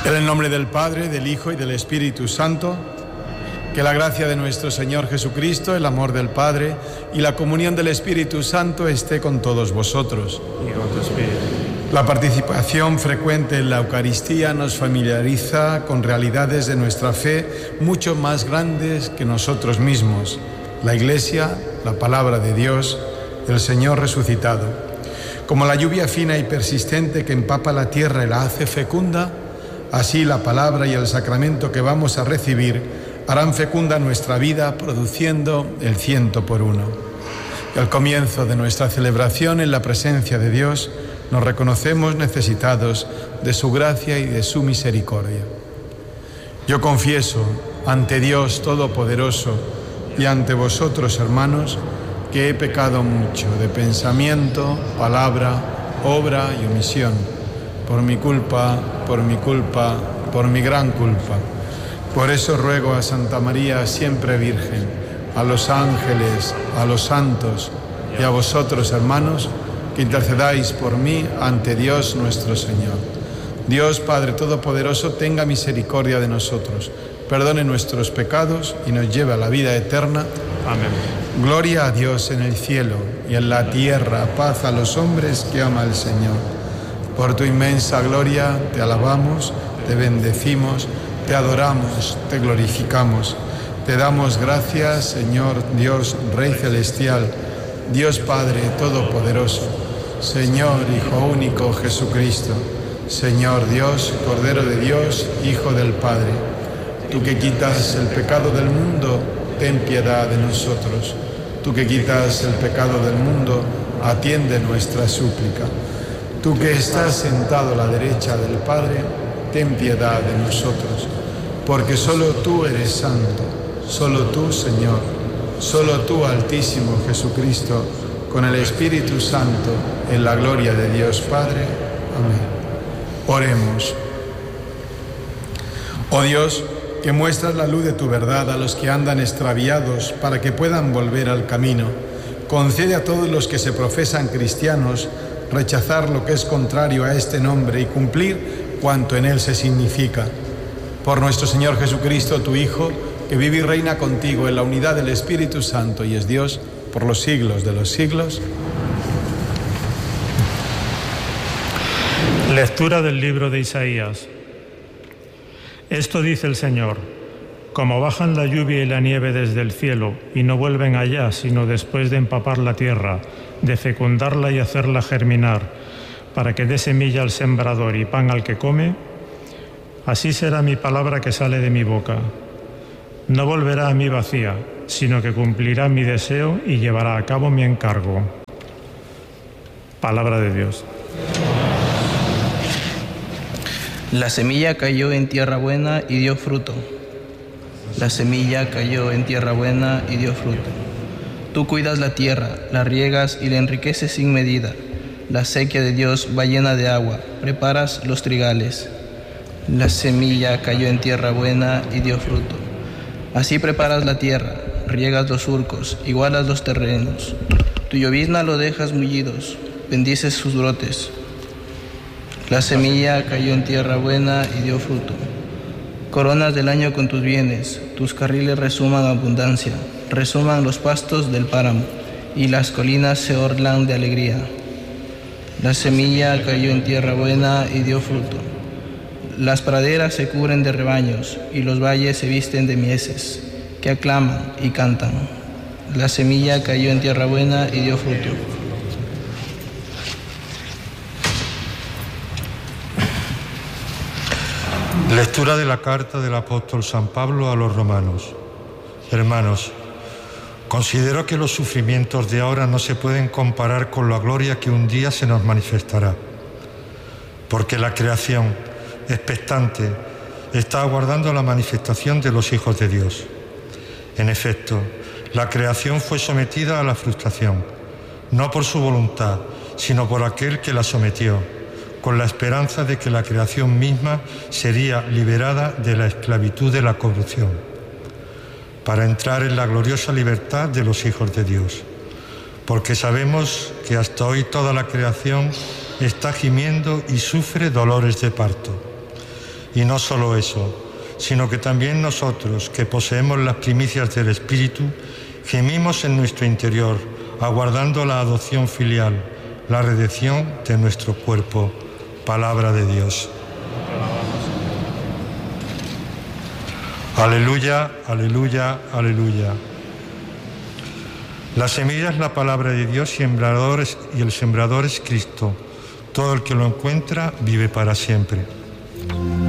En el nombre del Padre, del Hijo y del Espíritu Santo, que la gracia de nuestro Señor Jesucristo, el amor del Padre y la comunión del Espíritu Santo esté con todos vosotros. Y con tu espíritu. La participación frecuente en la Eucaristía nos familiariza con realidades de nuestra fe mucho más grandes que nosotros mismos. La Iglesia, la palabra de Dios, el Señor resucitado. Como la lluvia fina y persistente que empapa la tierra y la hace fecunda, así la palabra y el sacramento que vamos a recibir harán fecunda nuestra vida, produciendo el 100 por 1. Y al comienzo de nuestra celebración en la presencia de Dios, nos reconocemos necesitados de su gracia y de su misericordia. Yo confieso ante Dios Todopoderoso y ante vosotros, hermanos, que he pecado mucho de pensamiento, palabra, obra y omisión, por mi culpa, por mi gran culpa. Por eso ruego a Santa María, siempre Virgen, a los ángeles, a los santos y a vosotros, hermanos, que intercedáis por mí ante Dios nuestro Señor. Dios Padre Todopoderoso, tenga misericordia de nosotros, perdone nuestros pecados y nos lleve a la vida eterna. Amén. Gloria a Dios en el cielo y en la tierra, paz a los hombres que ama el Señor. Por tu inmensa gloria te alabamos, te bendecimos, te adoramos, te glorificamos. Te damos gracias, Señor Dios, Rey Celestial, Dios Padre Todopoderoso, Señor Hijo único Jesucristo, Señor Dios, Cordero de Dios, Hijo del Padre. Tú que quitas el pecado del mundo, ten piedad de nosotros. Tú que quitas el pecado del mundo, atiende nuestra súplica. Tú que estás sentado a la derecha del Padre, ten piedad de nosotros. Porque solo tú eres santo, solo tú, Señor, solo tú, Altísimo Jesucristo, con el Espíritu Santo, en la gloria de Dios Padre. Amén. Oremos. Oh Dios, que muestras la luz de tu verdad a los que andan extraviados para que puedan volver al camino, concede a todos los que se profesan cristianos rechazar lo que es contrario a este nombre y cumplir cuanto en él se significa. Por nuestro Señor Jesucristo, tu Hijo, que vive y reina contigo en la unidad del Espíritu Santo y es Dios por los siglos de los siglos. Lectura del libro de Isaías. Esto dice el Señor: como bajan la lluvia y la nieve desde el cielo y no vuelven allá sino después de empapar la tierra, de fecundarla y hacerla germinar, para que dé semilla al sembrador y pan al que come, así será mi palabra que sale de mi boca. No volverá a mí vacía, sino que cumplirá mi deseo y llevará a cabo mi encargo. Palabra de Dios. La semilla cayó en tierra buena y dio fruto. La semilla cayó en tierra buena y dio fruto. Tú cuidas la tierra, la riegas y la enriqueces sin medida. La sequía de Dios va llena de agua, preparas los trigales. La semilla cayó en tierra buena y dio fruto. Así preparas la tierra, riegas los surcos, igualas los terrenos. Tu llovizna lo dejas mullidos, bendices sus brotes. La semilla cayó en tierra buena y dio fruto. Coronas del año con tus bienes, tus carriles resuman abundancia, resuman los pastos del páramo, y las colinas se orlan de alegría. La semilla cayó en tierra buena y dio fruto. Las praderas se cubren de rebaños, y los valles se visten de mieses, que aclaman y cantan. La semilla cayó en tierra buena y dio fruto. Lectura de la carta del apóstol San Pablo a los romanos. Hermanos, considero que los sufrimientos de ahora no se pueden comparar con la gloria que un día se nos manifestará, porque la creación, expectante, está aguardando la manifestación de los hijos de Dios. En efecto, la creación fue sometida a la frustración, no por su voluntad, sino por aquel que la sometió, con la esperanza de que la creación misma sería liberada de la esclavitud de la corrupción, para entrar en la gloriosa libertad de los hijos de Dios. Porque sabemos que hasta hoy toda la creación está gimiendo y sufre dolores de parto. Y no solo eso, sino que también nosotros, que poseemos las primicias del Espíritu, gemimos en nuestro interior, aguardando la adopción filial, la redención de nuestro cuerpo. Palabra de Dios. Aleluya, aleluya, aleluya. La semilla es la palabra de Dios y el sembrador es Cristo. Todo el que lo encuentra vive para siempre.